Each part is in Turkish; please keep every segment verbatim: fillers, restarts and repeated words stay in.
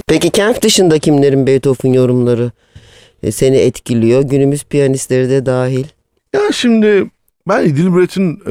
Peki Kempf dışında kimlerin Beethoven yorumları e, seni etkiliyor? Günümüz piyanistleri de dahil. Ya şimdi ben Edilbrecht'in e,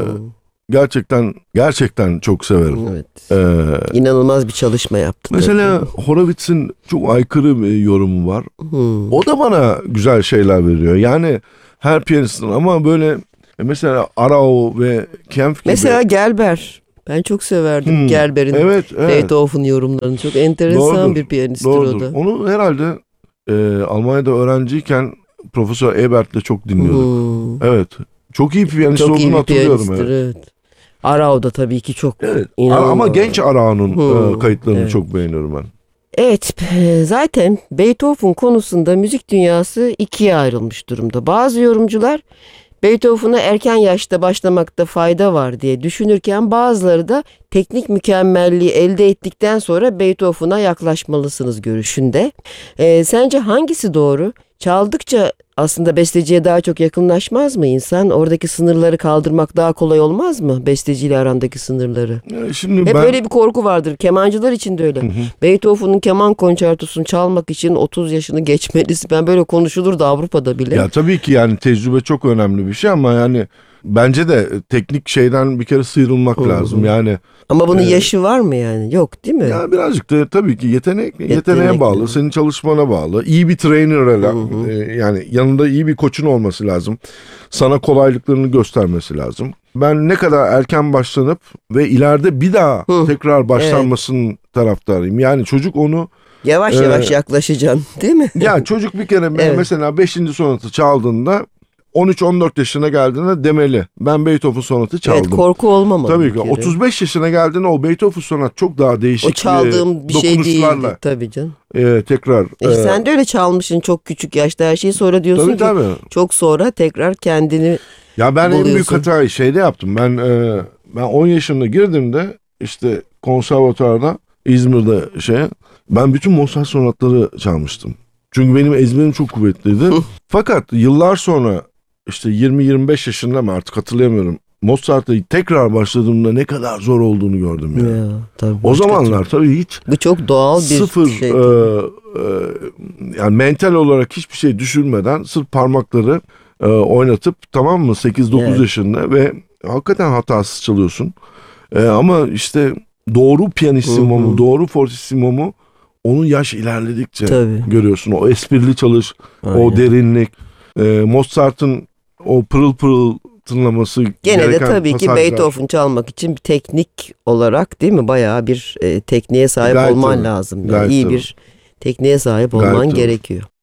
gerçekten gerçekten çok severim. Evet. Ee, İnanılmaz bir çalışma yaptı. Mesela Horowitz'in çok aykırı bir yorumu var. Hmm. O da bana güzel şeyler veriyor. Yani her piyanistin ama böyle e, mesela Arao ve Kempf gibi. Mesela Gelber. Ben çok severdim Hmm, Gelber'in evet, evet. Beethoven yorumlarını. Çok enteresan Doğrudur, bir piyanisttir doğrudur. o da. Onu herhalde e, Almanya'da öğrenciyken Profesör Ebert'le çok dinliyorduk. Hmm. Evet. Çok iyi piyanist Çok iyi olduğunu bir hatırlıyorum. piyanisttir, Evet. evet. Arao da tabii ki çok Evet. inanılmaz. Ama genç Arao'nun Hmm, e, kayıtlarını evet. çok beğeniyorum ben. Evet, zaten Beethoven konusunda müzik dünyası ikiye ayrılmış durumda. Bazı yorumcular Beethoven'a erken yaşta başlamakta fayda var diye düşünürken bazıları da teknik mükemmelliği elde ettikten sonra Beethoven'a yaklaşmalısınız görüşünde. Ee, sence hangisi doğru? Çaldıkça aslında besteciye daha çok yakınlaşmaz mı insan? Oradaki sınırları kaldırmak daha kolay olmaz mı? Besteciyle arandaki sınırları. Ya şimdi Hep ben öyle bir korku vardır. Kemancılar için de öyle. Hı hı. Beethoven'ın keman konçertosunu çalmak için otuz yaşını geçmelisin. Ben böyle konuşulurdu Avrupa'da bile. ya tabii ki yani tecrübe çok önemli bir şey ama yani bence de teknik şeyden bir kere sıyrılmak Hı hı. lazım. Yani Ama bunun Ee, yaşı var mı yani? Yok değil mi? ya birazcık da tabii ki yetenek yeteneğe Yetenek, bağlı, evet. senin çalışmana bağlı. İyi bir trainer'la Hı hı. e, yani yanında iyi bir koçun olması lazım. Sana kolaylıklarını göstermesi lazım. Ben ne kadar erken başlanıp ve ileride bir daha Hı, tekrar başlanmasının taraftarıyım. Yani çocuk onu Yavaş Ee, yavaş yaklaşacaksın değil mi? ya çocuk bir kere Evet. mesela beşinci sonatı çaldığında on üç on dört yaşına geldiğinde demeli. Ben Beethoven sonatı çaldım. Evet, korku olmamalı Tabii bir ki kere. otuz beş yaşına geldiğinde o Beethoven sonat çok daha değişik O çaldığım bir şey dokunuşlarla değildi tabii canım. e, tekrar. E, e, sen de öyle çalmışsın çok küçük yaşta her şeyi, sonra diyorsun tabii ki tabii. çok sonra tekrar kendini Ya ben en büyük buluyorsun. hatayı şeyde yaptım. Ben e, ben on yaşında girdiğimde işte konservatuarda İzmir'de şey ben bütün Mozart sonatları çalmıştım. Çünkü benim ezberim çok kuvvetliydi. Fakat yıllar sonra işte yirmi yirmi beş yaşında mı artık hatırlayamıyorum. Mozart'a tekrar başladığımda ne kadar zor olduğunu gördüm yani. Ya, tabii, O başka zamanlar türlü. tabii hiç Bu çok doğal bir sıfır şey. e, e, yani mental olarak hiçbir şey düşürmeden sırf parmakları e, oynatıp tamam mı sekiz dokuz Evet. yaşında ve hakikaten hatasız çalıyorsun. E, ama işte doğru piyanissimomu, Hı hı. doğru fortissimomu onun yaş ilerledikçe Tabii. görüyorsun. O esprili çalış, o Aynen. derinlik, e, Mozart'ın o pırıl pırıl tınlaması Gene de gereken tabii ki pasajlar. Beethoven çalmak için bir teknik olarak değil mi? Bayağı bir e, tekniğe sahip Gayet olman tabii. lazım. Yani Gayet iyi tabii. bir tekniğe sahip Gayet olman tabii. gerekiyor.